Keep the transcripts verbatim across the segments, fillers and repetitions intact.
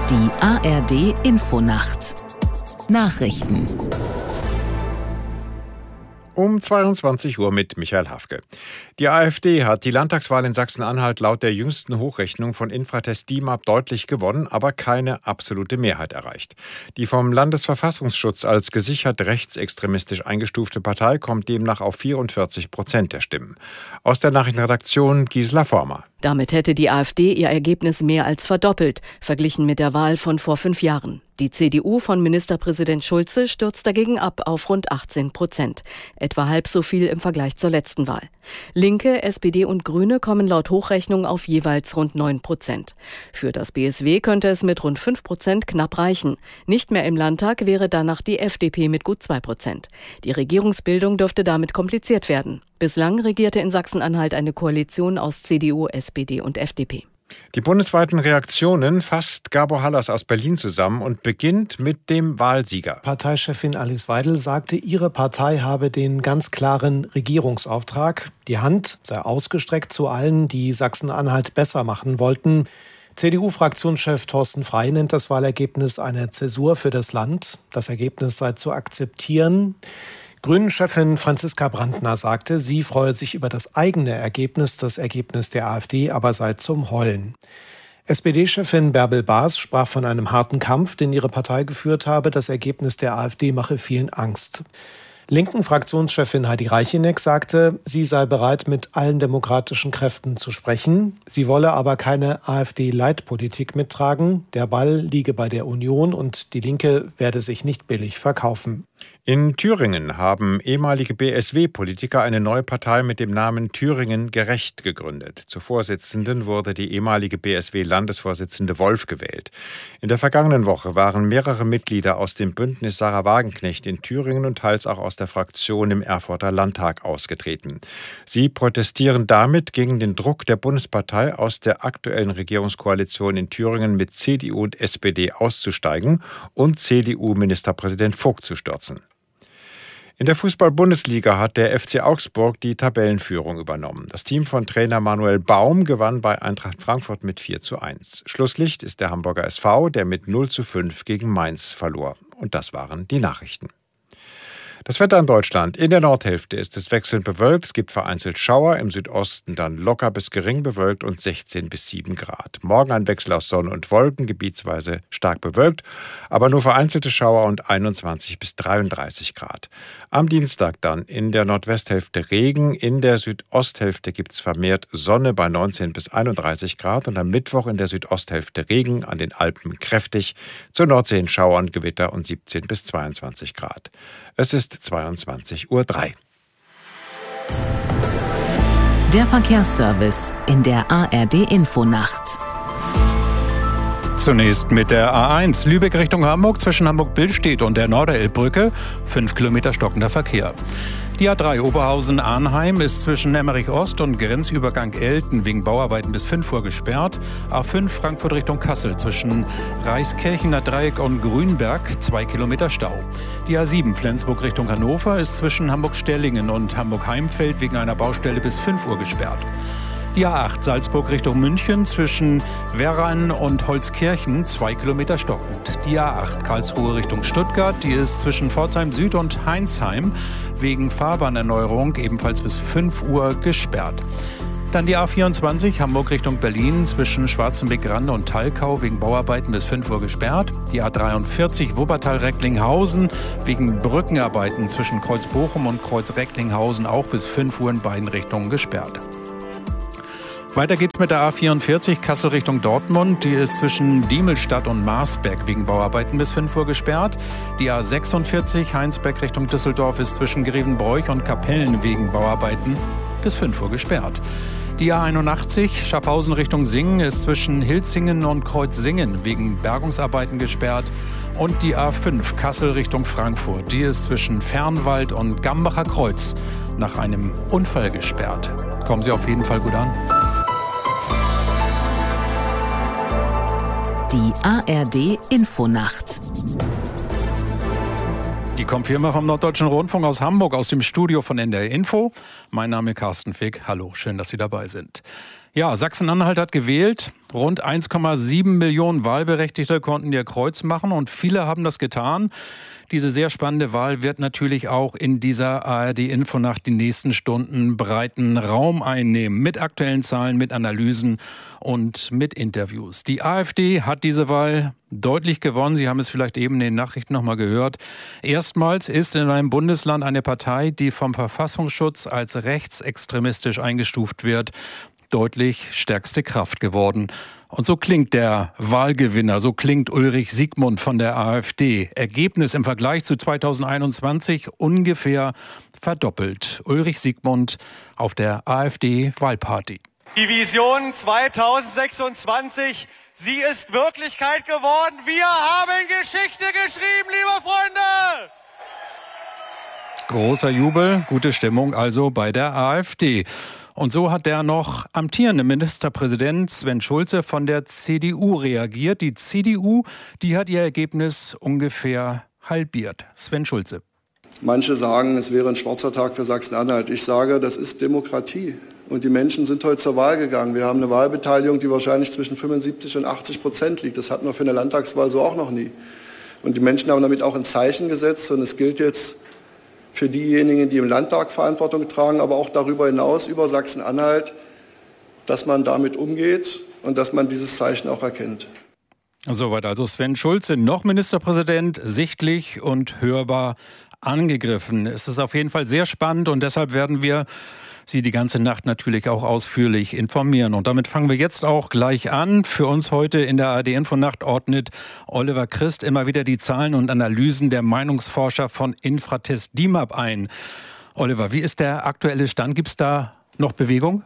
Die A R D Infonacht Nachrichten Um zweiundzwanzig Uhr mit Michael Hafke. Die AfD hat die Landtagswahl in Sachsen-Anhalt laut der jüngsten Hochrechnung von Infratest DIMAP deutlich gewonnen, aber keine absolute Mehrheit erreicht. Die vom Landesverfassungsschutz als gesichert rechtsextremistisch eingestufte Partei kommt demnach auf vierundvierzig Prozent der Stimmen. Aus der Nachrichtenredaktion Gisela Former. Damit hätte die AfD ihr Ergebnis mehr als verdoppelt, verglichen mit der Wahl von vor fünf Jahren. Die C D U von Ministerpräsident Schulze stürzt dagegen ab auf rund achtzehn Prozent, etwa halb so viel im Vergleich zur letzten Wahl. Linke, S P D und Grüne kommen laut Hochrechnung auf jeweils rund neun Prozent. Für das B S W könnte es mit rund fünf Prozent knapp reichen. Nicht mehr im Landtag wäre danach die F D P mit gut zwei Prozent. Die Regierungsbildung dürfte damit kompliziert werden. Bislang regierte in Sachsen-Anhalt eine Koalition aus C D U, S P D und F D P. Die bundesweiten Reaktionen fasst Gabor Hallas aus Berlin zusammen und beginnt mit dem Wahlsieger. Parteichefin Alice Weidel sagte, ihre Partei habe den ganz klaren Regierungsauftrag. Die Hand sei ausgestreckt zu allen, die Sachsen-Anhalt besser machen wollten. C D U-Fraktionschef Thorsten Frey nennt das Wahlergebnis eine Zäsur für das Land. Das Ergebnis sei zu akzeptieren. Grünen-Chefin Franziska Brandner sagte, sie freue sich über das eigene Ergebnis, das Ergebnis der AfD aber sei zum Heulen. S P D-Chefin Bärbel Baas sprach von einem harten Kampf, den ihre Partei geführt habe. Das Ergebnis der AfD mache vielen Angst. Linken Fraktionschefin Heidi Reicheneck sagte, sie sei bereit, mit allen demokratischen Kräften zu sprechen. Sie wolle aber keine AfD-Leitpolitik mittragen. Der Ball liege bei der Union und die Linke werde sich nicht billig verkaufen. In Thüringen haben ehemalige B S W-Politiker eine neue Partei mit dem Namen Thüringen Gerecht gegründet. Zur Vorsitzenden wurde die ehemalige B S W-Landesvorsitzende Wolf gewählt. In der vergangenen Woche waren mehrere Mitglieder aus dem Bündnis Sarah Wagenknecht in Thüringen und teils auch aus der Fraktion im Erfurter Landtag ausgetreten. Sie protestieren damit gegen den Druck der Bundespartei, aus der aktuellen Regierungskoalition in Thüringen mit C D U und S P D auszusteigen und C D U-Ministerpräsident Vogt zu stürzen. In der Fußball-Bundesliga hat der F C Augsburg die Tabellenführung übernommen. Das Team von Trainer Manuel Baum gewann bei Eintracht Frankfurt mit vier zu eins. Schlusslicht ist der Hamburger S V, der mit null zu fünf gegen Mainz verlor. Und das waren die Nachrichten. Das Wetter in Deutschland. In der Nordhälfte ist es wechselnd bewölkt. Es gibt vereinzelt Schauer, im Südosten dann locker bis gering bewölkt und sechzehn bis sieben Grad. Morgen ein Wechsel aus Sonne und Wolken, gebietsweise stark bewölkt, aber nur vereinzelte Schauer und einundzwanzig bis dreiunddreißig Grad. Am Dienstag dann in der Nordwesthälfte Regen, in der Südosthälfte gibt es vermehrt Sonne bei neunzehn bis einunddreißig Grad und am Mittwoch in der Südosthälfte Regen, an den Alpen kräftig, zur Nordsee in Schauer und Gewitter und siebzehn bis zweiundzwanzig Grad. Es ist zweiundzwanzig Uhr drei. Der Verkehrsservice in der A R D Infonacht. Zunächst mit der A eins Lübeck Richtung Hamburg zwischen Hamburg-Billstedt und der Norderelbbrücke. Fünf Kilometer stockender Verkehr. Die A drei Oberhausen-Arnheim ist zwischen Emmerich-Ost und Grenzübergang Elten wegen Bauarbeiten bis fünf Uhr gesperrt. A fünf Frankfurt Richtung Kassel zwischen Reichskirchener Dreieck und Grünberg zwei Kilometer Stau. Die A sieben Flensburg Richtung Hannover ist zwischen Hamburg-Stellingen und Hamburg-Heimfeld wegen einer Baustelle bis fünf Uhr gesperrt. Die A acht Salzburg Richtung München zwischen Werrain und Holzkirchen zwei Kilometer stockend. Die A acht Karlsruhe Richtung Stuttgart, die ist zwischen Pforzheim Süd und Heinsheim wegen Fahrbahnerneuerung ebenfalls bis fünf Uhr gesperrt. Dann die A vierundzwanzig Hamburg Richtung Berlin zwischen Schwarzenbeck-Rande und Thalkau wegen Bauarbeiten bis fünf Uhr gesperrt. Die A dreiundvierzig Wuppertal-Recklinghausen wegen Brückenarbeiten zwischen Kreuz-Bochum und Kreuz-Recklinghausen auch bis fünf Uhr in beiden Richtungen gesperrt. Weiter geht's mit der A vierundvierzig Kassel Richtung Dortmund. Die ist zwischen Diemelstadt und Marsberg wegen Bauarbeiten bis fünf Uhr gesperrt. Die A sechsundvierzig Heinsberg Richtung Düsseldorf ist zwischen Grevenbroich und Kapellen wegen Bauarbeiten bis fünf Uhr gesperrt. Die A einundachtzig Schaffhausen Richtung Singen ist zwischen Hilzingen und Kreuzsingen wegen Bergungsarbeiten gesperrt. Und die A fünf Kassel Richtung Frankfurt, die ist zwischen Fernwald und Gambacher Kreuz nach einem Unfall gesperrt. Kommen Sie auf jeden Fall gut an. Die A R D Infonacht. Die kommt wie immer vom Norddeutschen Rundfunk aus Hamburg, aus dem Studio von N D R Info. Mein Name ist Carsten Fick. Hallo, schön, dass Sie dabei sind. Ja, Sachsen-Anhalt hat gewählt. Rund eins Komma sieben Millionen Wahlberechtigte konnten ihr Kreuz machen und viele haben das getan. Diese sehr spannende Wahl wird natürlich auch in dieser A R D-Infonacht die nächsten Stunden breiten Raum einnehmen. Mit aktuellen Zahlen, mit Analysen und mit Interviews. Die AfD hat diese Wahl deutlich gewonnen. Sie haben es vielleicht eben in den Nachrichten noch mal gehört. Erstmals ist in einem Bundesland eine Partei, die vom Verfassungsschutz als rechtsextremistisch eingestuft wird, deutlich stärkste Kraft geworden. Und so klingt der Wahlgewinner, so klingt Ulrich Siegmund von der AfD. Ergebnis im Vergleich zu zweitausendeinundzwanzig ungefähr verdoppelt. Ulrich Siegmund auf der AfD-Wahlparty. Die Vision zweitausendsechsundzwanzig, sie ist Wirklichkeit geworden. Wir haben Geschichte geschrieben, liebe Freunde! Großer Jubel, gute Stimmung also bei der AfD. Und so hat der noch amtierende Ministerpräsident Sven Schulze von der C D U reagiert. Die C D U, die hat ihr Ergebnis ungefähr halbiert. Sven Schulze. Manche sagen, es wäre ein schwarzer Tag für Sachsen-Anhalt. Ich sage, das ist Demokratie. Und die Menschen sind heute zur Wahl gegangen. Wir haben eine Wahlbeteiligung, die wahrscheinlich zwischen fünfundsiebzig und achtzig Prozent liegt. Das hatten wir für eine Landtagswahl so auch noch nie. Und die Menschen haben damit auch ein Zeichen gesetzt. Und es gilt jetzt für diejenigen, die im Landtag Verantwortung tragen, aber auch darüber hinaus, über Sachsen-Anhalt, dass man damit umgeht und dass man dieses Zeichen auch erkennt. Soweit also Sven Schulze, noch Ministerpräsident, sichtlich und hörbar angegriffen. Es ist auf jeden Fall sehr spannend und deshalb werden wir Sie die ganze Nacht natürlich auch ausführlich informieren. Und damit fangen wir jetzt auch gleich an. Für uns heute in der A R D-Infonacht ordnet Oliver Christ immer wieder die Zahlen und Analysen der Meinungsforscher von Infratest D I M A P ein. Oliver, wie ist der aktuelle Stand? Gibt es da noch Bewegung?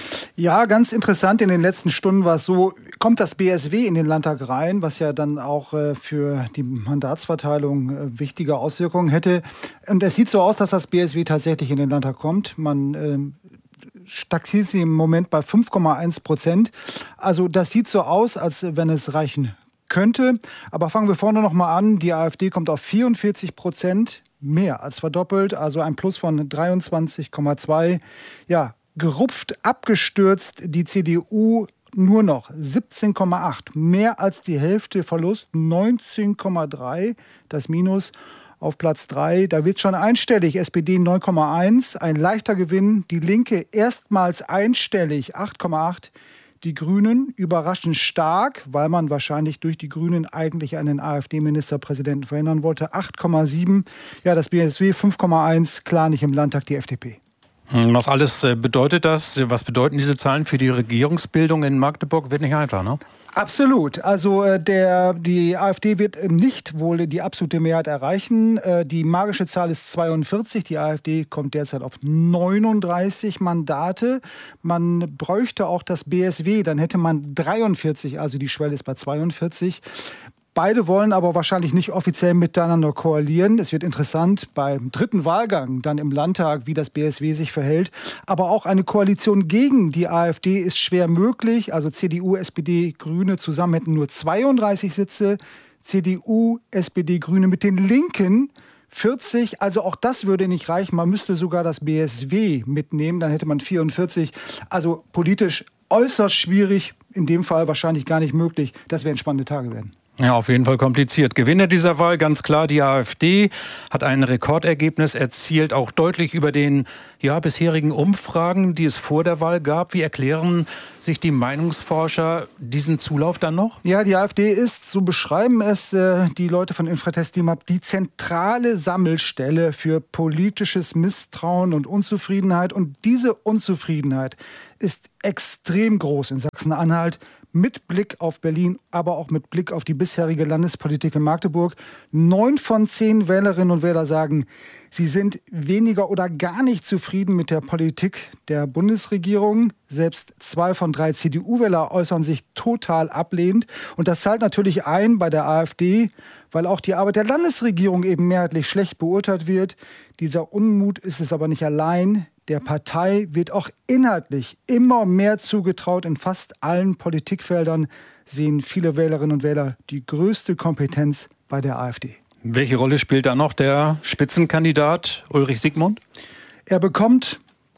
Ja, ganz interessant. In den letzten Stunden war es so, kommt das B S W in den Landtag rein, was ja dann auch äh, für die Mandatsverteilung äh, wichtige Auswirkungen hätte. Und es sieht so aus, dass das B S W tatsächlich in den Landtag kommt. Man äh, stagniert sie im Moment bei fünf Komma eins Prozent. Also das sieht so aus, als wenn es reichen könnte. Aber fangen wir vorne noch mal an. Die AfD kommt auf vierundvierzig Prozent, mehr als verdoppelt, also ein Plus von dreiundzwanzig Komma zwei. Ja, gerupft, abgestürzt, die C D U nur noch siebzehn Komma acht, mehr als die Hälfte Verlust, neunzehn Komma drei, das Minus auf Platz drei. Da wird schon einstellig, S P D neun Komma eins, ein leichter Gewinn, die Linke erstmals einstellig, acht Komma acht. Die Grünen überraschend stark, weil man wahrscheinlich durch die Grünen eigentlich einen AfD-Ministerpräsidenten verhindern wollte, acht Komma sieben. Ja, das B S W fünf Komma eins, klar nicht im Landtag die F D P. Was alles bedeutet das? Was bedeuten diese Zahlen für die Regierungsbildung in Magdeburg? Wird nicht einfach, ne? Absolut. Also der, die AfD wird nicht wohl die absolute Mehrheit erreichen. Die magische Zahl ist zweiundvierzig. Die AfD kommt derzeit auf neununddreißig Mandate. Man bräuchte auch das B S W, dann hätte man dreiundvierzig, also die Schwelle ist bei zweiundvierzig. Beide wollen aber wahrscheinlich nicht offiziell miteinander koalieren. Es wird interessant beim dritten Wahlgang dann im Landtag, wie das B S W sich verhält. Aber auch eine Koalition gegen die AfD ist schwer möglich. Also C D U, S P D, Grüne zusammen hätten nur zweiunddreißig Sitze. C D U, S P D, Grüne mit den Linken vierzig. Also auch das würde nicht reichen. Man müsste sogar das B S W mitnehmen. Dann hätte man vierundvierzig. Also politisch äußerst schwierig. In dem Fall wahrscheinlich gar nicht möglich. Das werden spannende Tage werden. Ja, auf jeden Fall kompliziert. Gewinner dieser Wahl ganz klar die AfD, hat ein Rekordergebnis erzielt, auch deutlich über den ja, bisherigen Umfragen, die es vor der Wahl gab. Wie erklären sich die Meinungsforscher diesen Zulauf dann noch? Ja, die AfD ist, so beschreiben es äh, die Leute von Infratest D I M A P, die zentrale Sammelstelle für politisches Misstrauen und Unzufriedenheit. Und diese Unzufriedenheit ist extrem groß in Sachsen-Anhalt. Mit Blick auf Berlin, aber auch mit Blick auf die bisherige Landespolitik in Magdeburg. Neun von zehn Wählerinnen und Wähler sagen, sie sind weniger oder gar nicht zufrieden mit der Politik der Bundesregierung. Selbst zwei von drei C D U-Wähler äußern sich total ablehnend. Und das zahlt natürlich ein bei der AfD, weil auch die Arbeit der Landesregierung eben mehrheitlich schlecht beurteilt wird. Dieser Unmut ist es aber nicht allein. Der Partei wird auch inhaltlich immer mehr zugetraut. In fast allen Politikfeldern sehen viele Wählerinnen und Wähler die größte Kompetenz bei der AfD. Welche Rolle spielt da noch der Spitzenkandidat Ulrich Siegmund? Er bekommt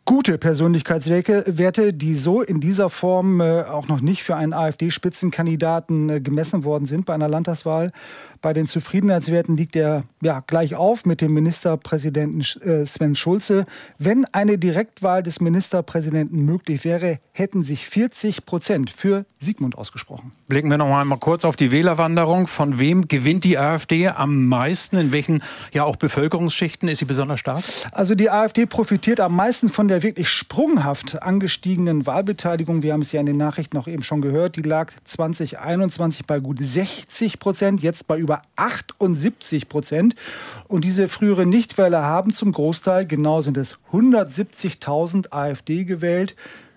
gute Persönlichkeitswerte, die so in dieser Form äh, auch noch nicht für einen AfD-Spitzenkandidaten äh, gemessen worden sind bei einer Landtagswahl. Bei den Zufriedenheitswerten liegt er ja gleich auf mit dem Ministerpräsidenten äh, Sven Schulze. Wenn eine Direktwahl des Ministerpräsidenten möglich wäre, hätten sich vierzig Prozent für Sigmund ausgesprochen. Blicken wir noch einmal kurz auf die Wählerwanderung. Von wem gewinnt die AfD am meisten? In welchen ja auch Bevölkerungsschichten ist sie besonders stark? Also die AfD profitiert am meisten von der wirklich sprunghaft angestiegenen Wahlbeteiligung. Wir haben es ja in den Nachrichten auch eben schon gehört. Die lag zwanzig einundzwanzig bei gut sechzig Prozent, jetzt bei über achtundsiebzig Prozent. Und diese frühere Nichtwähler haben zum Großteil, genau sind es hundertsiebzigtausend AfD gewählt.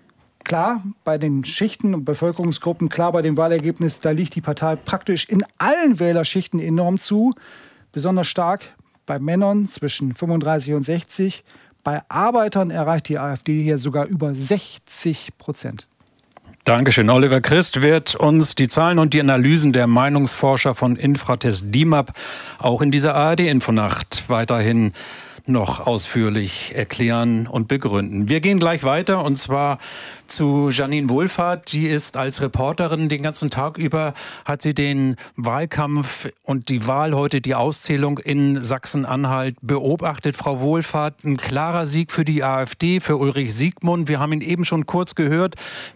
Klar, bei den Schichten und Bevölkerungsgruppen, klar bei dem Wahlergebnis, da liegt die Partei praktisch in allen Wählerschichten enorm zu. Besonders stark bei Männern zwischen fünfunddreißig und sechzig. Bei Arbeitern erreicht die AfD hier sogar über sechzig Prozent. Dankeschön. Oliver Christ wird uns die Zahlen und die Analysen der Meinungsforscher von Infratest D I M A P auch in dieser A R D-Infonacht weiterhin noch ausführlich erklären und begründen. Wir gehen gleich weiter und zwar zu Janine Wohlfahrt. Die ist als Reporterin den ganzen Tag über, hat sie den Wahlkampf und die Wahl heute, die Auszählung in Sachsen-Anhalt beobachtet. Frau Wohlfahrt, ein klarer Sieg für die AfD, für Ulrich Siegmund. Wir haben ihn eben schon kurz gehört.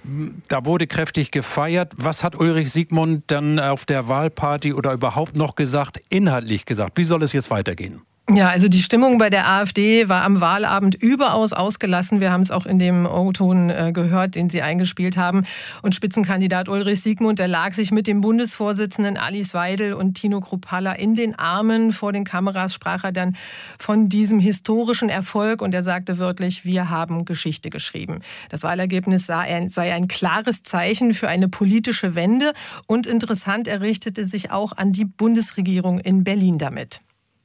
Da wurde kräftig gefeiert. Was hat Ulrich Siegmund dann auf der Wahlparty oder überhaupt noch gesagt, inhaltlich gesagt? Wie soll es jetzt weitergehen? Ja, also die Stimmung bei der AfD war am Wahlabend überaus ausgelassen. Wir haben es auch in dem O-Ton äh, gehört, den Sie eingespielt haben. Und Spitzenkandidat Ulrich Siegmund, der lag sich mit dem Bundesvorsitzenden Alice Weidel und Tino Kruppalla in den Armen. Vor den Kameras sprach er dann von diesem historischen Erfolg und er sagte wörtlich, wir haben Geschichte geschrieben. Das Wahlergebnis sei ein klares Zeichen für eine politische Wende und interessant, er richtete sich auch an die Bundesregierung in Berlin damit.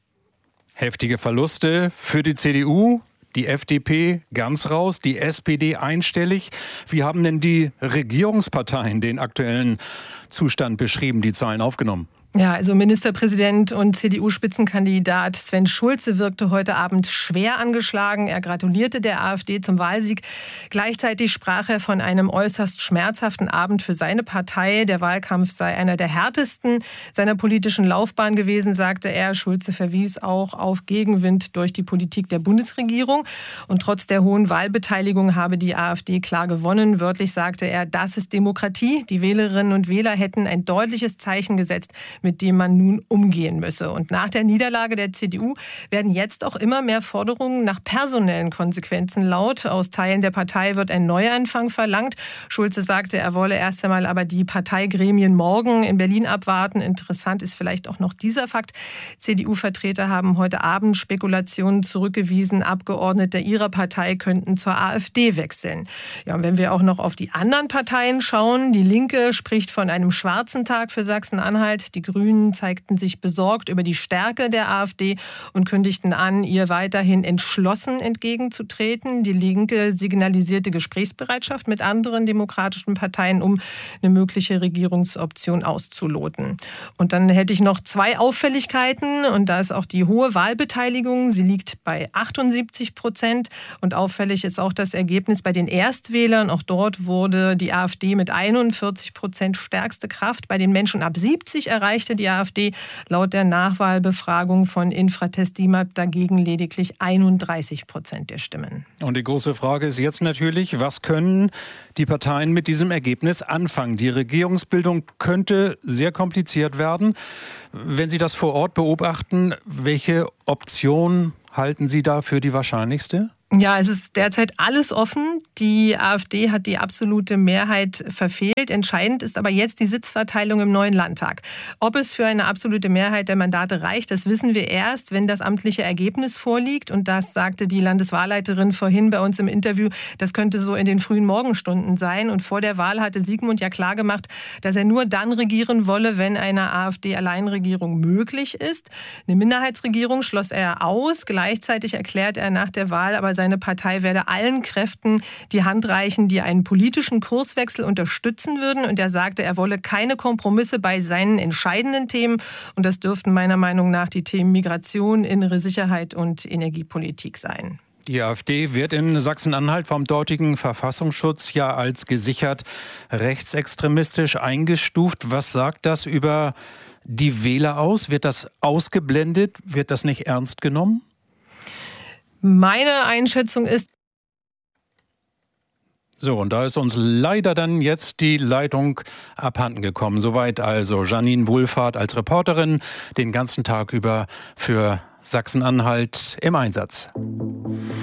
Heftige Verluste für die C D U, die F D P ganz raus, die S P D einstellig. Wie haben denn die Regierungsparteien den aktuellen Zustand beschrieben, die Zahlen aufgenommen? Ja, also Ministerpräsident und C D U-Spitzenkandidat Sven Schulze wirkte heute Abend schwer angeschlagen. Er gratulierte der AfD zum Wahlsieg. Gleichzeitig sprach er von einem äußerst schmerzhaften Abend für seine Partei. Der Wahlkampf sei einer der härtesten seiner politischen Laufbahn gewesen, sagte er. Schulze verwies auch auf Gegenwind durch die Politik der Bundesregierung. Und trotz der hohen Wahlbeteiligung habe die AfD klar gewonnen. Wörtlich sagte er, das ist Demokratie. Die Wählerinnen und Wähler hätten ein deutliches Zeichen gesetzt, mit dem man nun umgehen müsse. Und nach der Niederlage der C D U werden jetzt auch immer mehr Forderungen nach personellen Konsequenzen laut. Aus Teilen der Partei wird ein Neuanfang verlangt. Schulze sagte, er wolle erst einmal aber die Parteigremien morgen in Berlin abwarten. Interessant ist vielleicht auch noch dieser Fakt. C D U-Vertreter haben heute Abend Spekulationen zurückgewiesen. Abgeordnete ihrer Partei könnten zur AfD wechseln. Ja, und wenn wir auch noch auf die anderen Parteien schauen, die Linke spricht von einem schwarzen Tag für Sachsen-Anhalt. Die Grünen zeigten sich besorgt über die Stärke der AfD und kündigten an, ihr weiterhin entschlossen entgegenzutreten. Die Linke signalisierte Gesprächsbereitschaft mit anderen demokratischen Parteien, um eine mögliche Regierungsoption auszuloten. Und dann hätte ich noch zwei Auffälligkeiten und da ist auch die hohe Wahlbeteiligung. Sie liegt bei achtundsiebzig Prozent und auffällig ist auch das Ergebnis bei den Erstwählern. Auch dort wurde die AfD mit einundvierzig Prozent stärkste Kraft. Bei den Menschen ab siebzig erreichte die AfD laut der Nachwahlbefragung von Infratest D I M A P dagegen lediglich einunddreißig Prozent der Stimmen. Und die große Frage ist jetzt natürlich, was können die Parteien mit diesem Ergebnis anfangen? Die Regierungsbildung könnte sehr kompliziert werden. Wenn Sie das vor Ort beobachten, welche Option halten Sie da für die wahrscheinlichste? Ja, es ist derzeit alles offen. Die AfD hat die absolute Mehrheit verfehlt. Entscheidend ist aber jetzt die Sitzverteilung im neuen Landtag. Ob es für eine absolute Mehrheit der Mandate reicht, das wissen wir erst, wenn das amtliche Ergebnis vorliegt. Und das sagte die Landeswahlleiterin vorhin bei uns im Interview. Das könnte so in den frühen Morgenstunden sein. Und vor der Wahl hatte Siegmund ja klargemacht, dass er nur dann regieren wolle, wenn eine AfD-Alleinregierung möglich ist. Eine Minderheitsregierung schloss er aus. Gleichzeitig erklärt er nach der Wahl, aber seine Partei werde allen Kräften die Hand reichen, die einen politischen Kurswechsel unterstützen würden. Und er sagte, er wolle keine Kompromisse bei seinen entscheidenden Themen. Und das dürften meiner Meinung nach die Themen Migration, innere Sicherheit und Energiepolitik sein. Die AfD wird in Sachsen-Anhalt vom dortigen Verfassungsschutz ja als gesichert rechtsextremistisch eingestuft. Was sagt das über die Wähler aus? Wird das ausgeblendet? Wird das nicht ernst genommen? Meine Einschätzung ist, so, und da ist uns leider dann jetzt die Leitung abhanden gekommen. Soweit also Janine Wohlfahrt als Reporterin den ganzen Tag über für Sachsen-Anhalt im Einsatz.